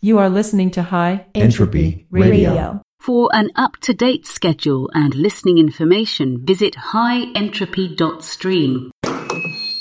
You are listening to High Entropy Radio. For an up-to-date schedule and listening information, visit highentropy.stream.